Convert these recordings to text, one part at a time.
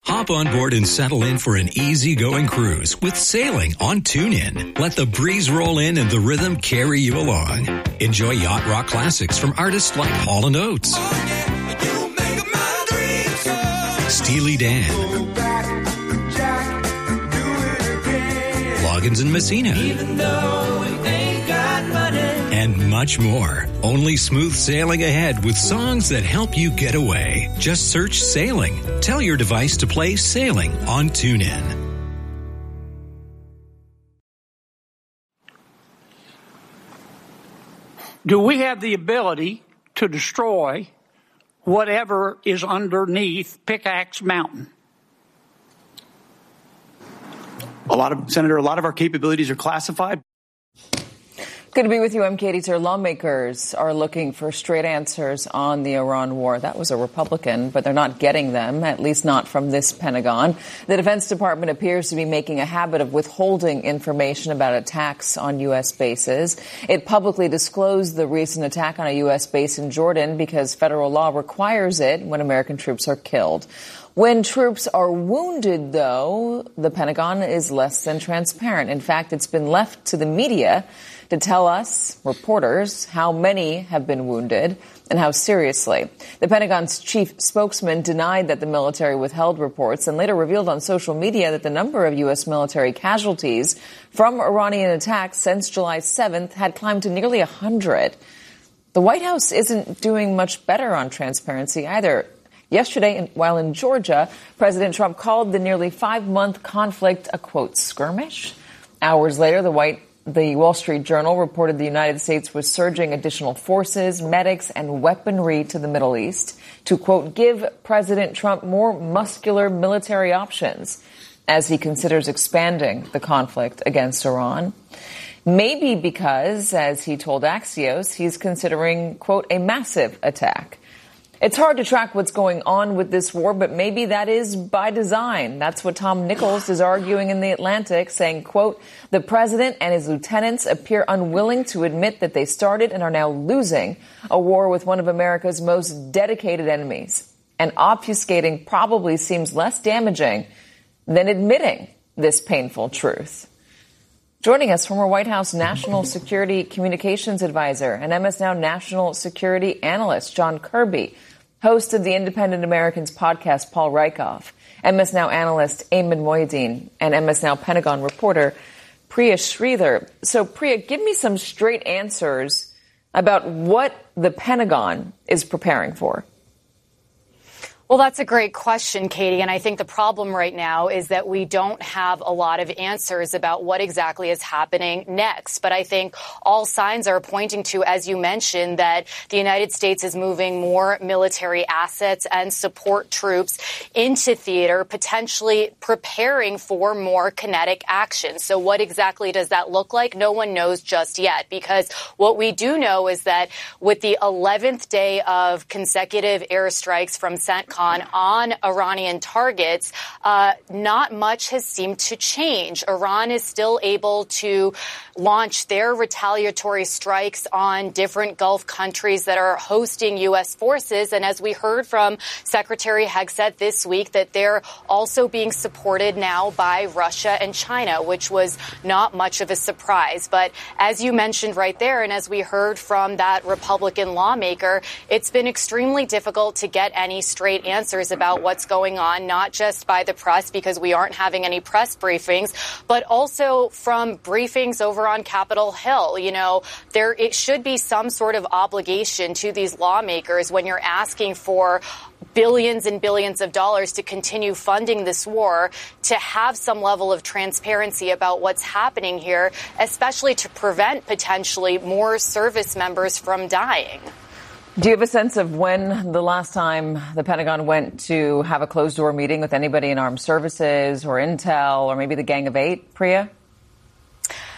Hop on board and settle in for an easygoing cruise with sailing on TuneIn. Let the breeze roll in and the rhythm carry you along. Enjoy yacht rock classics from artists like Hall & Oates, Steely Dan, Loggins and Messina, and much more. Only smooth sailing ahead with songs that help you get away. Just search Sailing. Tell your device to play Sailing on TuneIn. Do we have the ability to destroy whatever is underneath Pickaxe Mountain? Senator, a lot of our capabilities are classified. Good to be with you. I'm Katie Tur. Lawmakers are looking for straight answers on the Iran war. That was a Republican, but they're not getting them, at least not from this Pentagon. The Defense Department appears to be making a habit of withholding information about attacks on U.S. bases. It publicly disclosed the recent attack on a U.S. base in Jordan because federal law requires it when American troops are killed. When troops are wounded, though, the Pentagon is less than transparent. In fact, it's been left to the media to tell us, reporters, how many have been wounded and how seriously. The Pentagon's chief spokesman denied that the military withheld reports and later revealed on social media that the number of U.S. military casualties from Iranian attacks since July 7th had climbed to nearly 100. The White House isn't doing much better on transparency either. Yesterday, while in Georgia, President Trump called the nearly 5-month conflict a, quote, skirmish. Hours later, the Wall Street Journal reported the United States was surging additional forces, medics, and weaponry to the Middle East to, quote, give President Trump more muscular military options as he considers expanding the conflict against Iran. Maybe because, as he told Axios, he's considering, quote, a massive attack. It's hard to track what's going on with this war, but maybe that is by design. That's what Tom Nichols is arguing in The Atlantic, saying, quote, the president and his lieutenants appear unwilling to admit that they started and are now losing a war with one of America's most dedicated enemies. And obfuscating probably seems less damaging than admitting this painful truth. Joining us, former White House National Security Communications Advisor and MS Now National Security Analyst John Kirby, host of the Independent Americans podcast Paul Rieckhoff, MS Now analyst Ayman Mohyeldin, and MS Now Pentagon reporter Priya Sridhar. So, Priya, give me some straight answers about what the Pentagon is preparing for. Well, that's a great question, Katie. And I think the problem right now is that we don't have a lot of answers about what exactly is happening next. But I think all signs are pointing to, as you mentioned, that the United States is moving more military assets and support troops into theater, potentially preparing for more kinetic action. So what exactly does that look like? No one knows just yet, because what we do know is that with the 11th day of consecutive airstrikes from CENTCOM on Iranian targets, not much has seemed to change. Iran is still able to launch their retaliatory strikes on different Gulf countries that are hosting U.S. forces. And as we heard from Secretary Hegseth this week, that they're also being supported now by Russia and China, which was not much of a surprise. But as you mentioned right there, and as we heard from that Republican lawmaker, it's been extremely difficult to get any straight answers about what's going on, not just by the press, because we aren't having any press briefings, but also from briefings over on Capitol Hill. You know, it should be some sort of obligation to these lawmakers when you're asking for billions and billions of dollars to continue funding this war, to have some level of transparency about what's happening here, especially to prevent potentially more service members from dying. Do you have a sense of when the last time the Pentagon went to have a closed-door meeting with anybody in armed services or intel or maybe the Gang of Eight, Priya?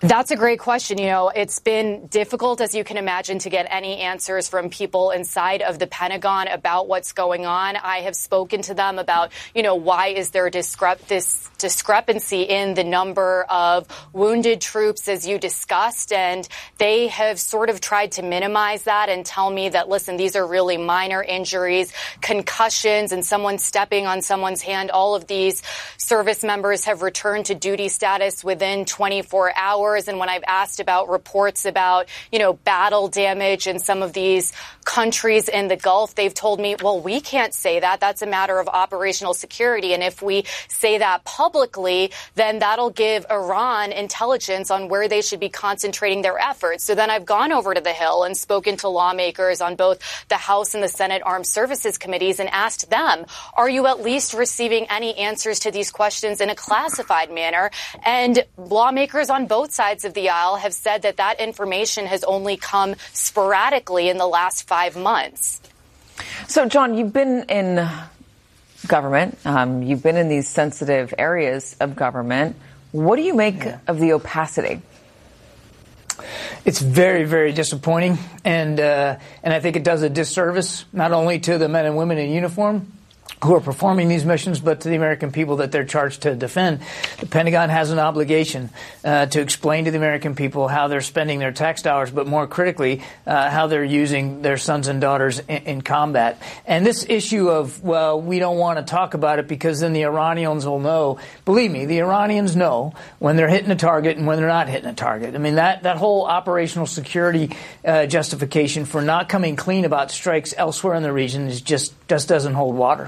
That's a great question. You know, it's been difficult, as you can imagine, to get any answers from people inside of the Pentagon about what's going on. I have spoken to them about, you know, why is there this discrepancy in the number of wounded troops, as you discussed, and they have sort of tried to minimize that and tell me that, listen, these are really minor injuries, concussions, and someone stepping on someone's hand. All of these service members have returned to duty status within 24 hours. And when I've asked about reports about, you know, battle damage in some of these countries in the Gulf, they've told me, well, we can't say that. That's a matter of operational security. And if we say that publicly, then that'll give Iran intelligence on where they should be concentrating their efforts. So then I've gone over to the Hill and spoken to lawmakers on both the House and the Senate Armed Services Committees and asked them, are you at least receiving any answers to these questions in a classified manner? And lawmakers on both sides of the aisle have said that that information has only come sporadically in the last 5 months. So, John, you've been in government. You've been in these sensitive areas of government. What do you make of the opacity? It's very, very disappointing. And I think it does a disservice not only to the men and women in uniform who are performing these missions, but to the American people that they're charged to defend. The Pentagon has an obligation to explain to the American people how they're spending their tax dollars, but more critically, how they're using their sons and daughters in combat. And this issue of, well, we don't want to talk about it because then the Iranians will know. Believe me, the Iranians know when they're hitting a target and when they're not hitting a target. I mean, that whole operational security justification for not coming clean about strikes elsewhere in the region is just doesn't hold water.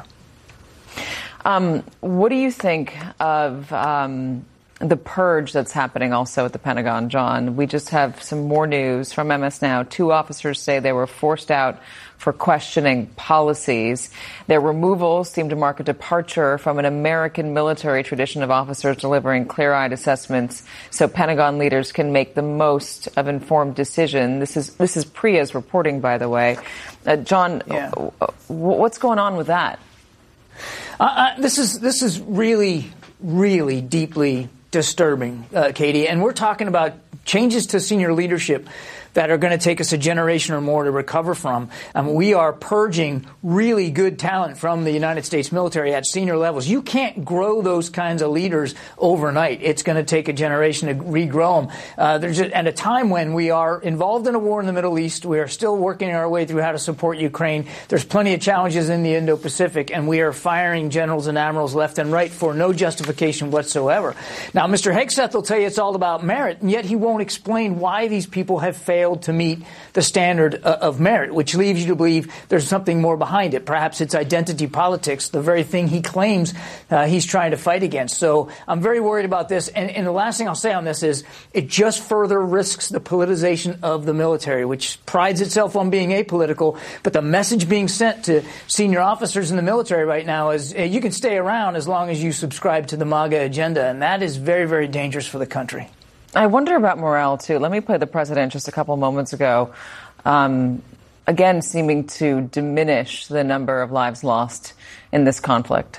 What do you think of the purge that's happening also at the Pentagon, John? We just have some more news from MS Now. 2 officers say they were forced out for questioning policies. Their removals seem to mark a departure from an American military tradition of officers delivering clear-eyed assessments so Pentagon leaders can make the most of informed decision. This is Priya's reporting, by the way. John, what's going on with that? This is really, really deeply disturbing, Katie. And we're talking about changes to senior leadership that are going to take us a generation or more to recover from. We are purging really good talent from the United States military at senior levels. You can't grow those kinds of leaders overnight. It's going to take a generation to regrow them. At a time when we are involved in a war in the Middle East, we are still working our way through how to support Ukraine. There's plenty of challenges in the Indo-Pacific, and we are firing generals and admirals left and right for no justification whatsoever. Now, Mr. Hegseth will tell you it's all about merit, and yet he won't explain why these people have failed to meet the standard of merit, which leaves you to believe there's something more behind it. Perhaps it's identity politics, the very thing he claims he's trying to fight against. So I'm very worried about this. And the last thing I'll say on this is it just further risks the politicization of the military, which prides itself on being apolitical. But the message being sent to senior officers in the military right now is you can stay around as long as you subscribe to the MAGA agenda. And that is very, very dangerous for the country. I wonder about morale, too. Let me play the president just a couple moments ago, again seeming to diminish the number of lives lost in this conflict.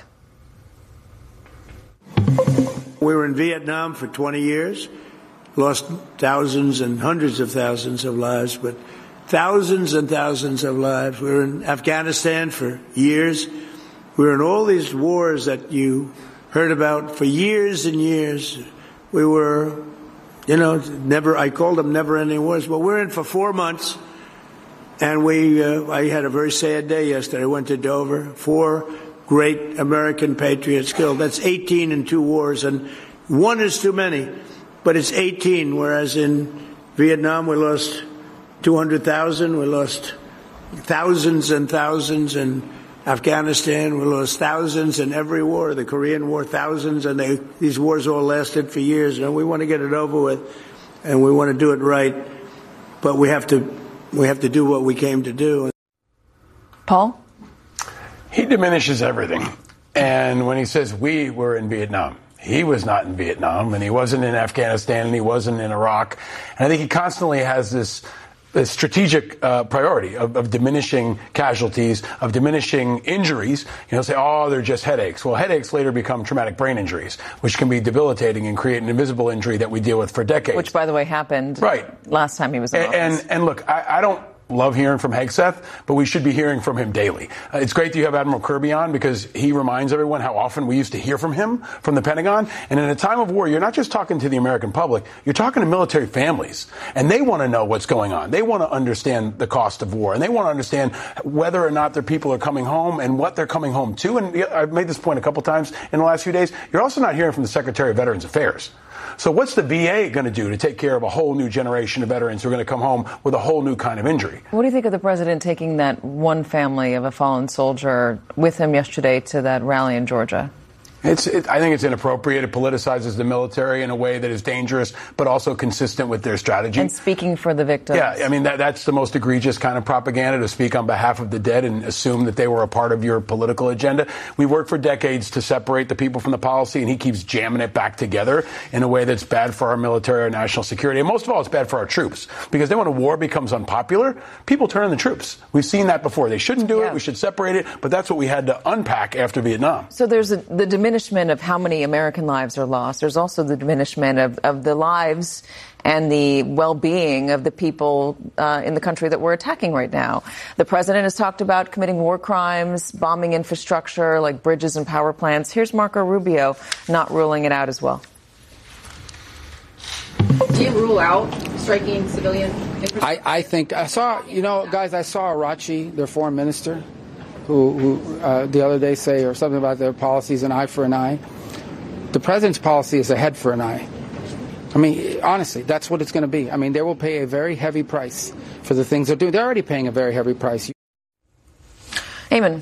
We were in Vietnam for 20 years, lost thousands and hundreds of thousands of lives, but thousands and thousands of lives. We were in Afghanistan for years. We were in all these wars that you heard about for years and years. We were... I called them never-ending wars. But we're in for 4 months, and I had a very sad day yesterday. I went to Dover. 4 great American patriots killed. That's 18 in 2 wars, and 1 is too many. But it's 18, whereas in Vietnam we lost 200,000. We lost thousands and thousands in Afghanistan. We lost thousands in every war. The Korean War, thousands, and these wars all lasted for years. And we want to get it over with, and we want to do it right. But we have to do what we came to do. Paul? He diminishes everything. And when he says we were in Vietnam, he was not in Vietnam, and he wasn't in Afghanistan, and he wasn't in Iraq. And I think he constantly has this strategic priority of diminishing casualties, of diminishing injuries. Say, oh, they're just headaches. Well, headaches later become traumatic brain injuries, which can be debilitating and create an invisible injury that we deal with for decades. Which, by the way, happened last time he was in office. And look, I don't love hearing from Hegseth, but we should be hearing from him daily. It's great that you have Admiral Kirby on because he reminds everyone how often we used to hear from him from the Pentagon. And in a time of war, you're not just talking to the American public, you're talking to military families. And they want to know what's going on. They want to understand the cost of war. And they want to understand whether or not their people are coming home and what they're coming home to. And I've made this point a couple times in the last few days. You're also not hearing from the Secretary of Veterans Affairs. So what's the VA going to do to take care of a whole new generation of veterans who are going to come home with a whole new kind of injury? What do you think of the president taking that one family of a fallen soldier with him yesterday to that rally in Georgia? I think it's inappropriate. It politicizes the military in a way that is dangerous, but also consistent with their strategy. And speaking for the victims. Yeah, I mean, that's the most egregious kind of propaganda, to speak on behalf of the dead and assume that they were a part of your political agenda. We worked for decades to separate the people from the policy, and he keeps jamming it back together in a way that's bad for our military, our national security. And most of all, it's bad for our troops, because then when a war becomes unpopular, people turn on the troops. We've seen that before. They shouldn't do it. We should separate it. But that's what we had to unpack after Vietnam. So there's the diminishment of how many American lives are lost. There's also the diminishment of the lives and the well-being of the people in the country that we're attacking right now. The president has talked about committing war crimes, bombing infrastructure like bridges and power plants. Here's Marco Rubio not ruling it out as well. Do you rule out striking civilian infrastructure? I think I saw Arachi, their foreign minister, who the other day say or something about their policies, an eye for an eye. The president's policy is a head for an eye. I mean, honestly, that's what it's going to be. I mean, they will pay a very heavy price for the things they're doing. They're already paying a very heavy price. Eamon.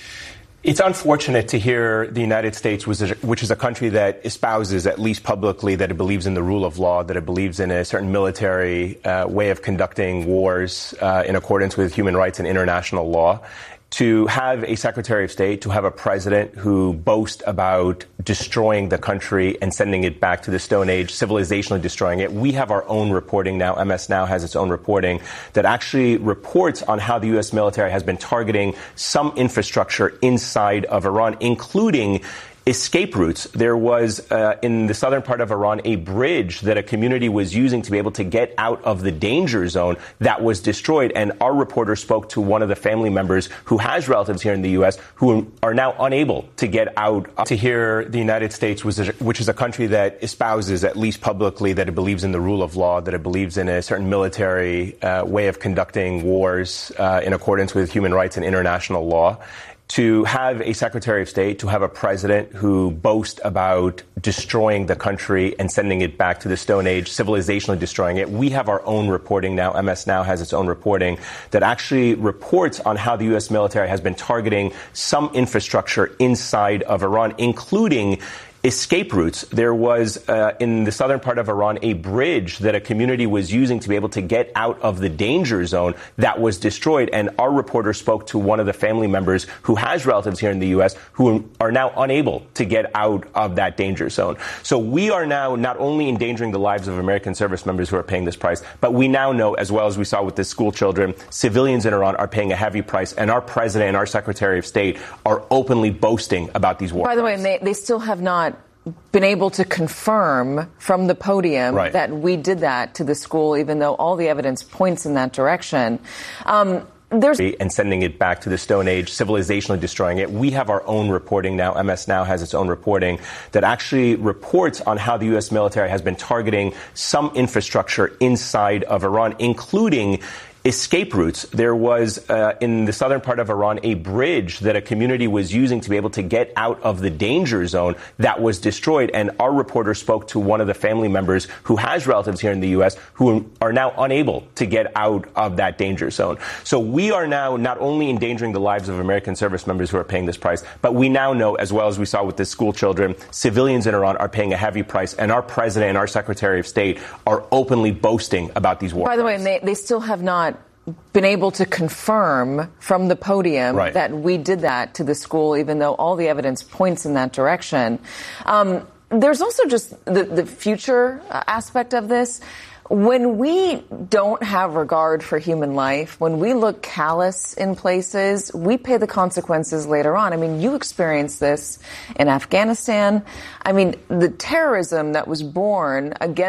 It's unfortunate to hear the United States, which is a country that espouses, at least publicly, that it believes in the rule of law, that it believes in a certain military way of conducting wars in accordance with human rights and international law, to have a Secretary of State, to have a president who boasts about destroying the country and sending it back to the Stone Age, civilizationally destroying it. We have our own reporting now. MS Now has its own reporting that actually reports on how the U.S. military has been targeting some infrastructure inside of Iran, including escape routes. There was, in the southern part of Iran, a bridge that a community was using to be able to get out of the danger zone that was destroyed. And our reporter spoke to one of the family members who has relatives here in the U.S. who are now unable to get out. To hear the United States, which is a country that espouses, at least publicly, that it believes in the rule of law, that it believes in a certain military way of conducting wars in accordance with human rights and international law, to have a Secretary of State, to have a president who boasts about destroying the country and sending it back to the Stone Age, civilizationally destroying it. We have our own reporting now. MS Now has its own reporting that actually reports on how the U.S. military has been targeting some infrastructure inside of Iran, including escape routes. There was, in the southern part of Iran, a bridge that a community was using to be able to get out of the danger zone that was destroyed. And our reporter spoke to one of the family members who has relatives here in the U.S. who are now unable to get out of that danger zone. So we are now not only endangering the lives of American service members who are paying this price, but we now know, as well as we saw with the school children, civilians in Iran are paying a heavy price. And our president and our Secretary of State are openly boasting about these war crimes. By the way, they still have not been able to confirm from the podium that we did that to the school, even though all the evidence points in that direction. And sending it back to the Stone Age, civilizationally destroying it. We have our own reporting now. MS Now has its own reporting that actually reports on how the U.S. military has been targeting some infrastructure inside of Iran, including escape routes. There was, in the southern part of Iran, a bridge that a community was using to be able to get out of the danger zone that was destroyed. And our reporter spoke to one of the family members who has relatives here in the U.S. who are now unable to get out of that danger zone. So we are now not only endangering the lives of American service members who are paying this price, but we now know, as well as we saw with the school children, civilians in Iran are paying a heavy price. And our president and our Secretary of State are openly boasting about these war crimes. By the way, they still have not been able to confirm from the podium that we did that to the school, even though all the evidence points in that direction. There's also just the future aspect of this. When we don't have regard for human life, when we look callous in places, we pay the consequences later on. I mean, you experienced this in Afghanistan. I mean, the terrorism that was born against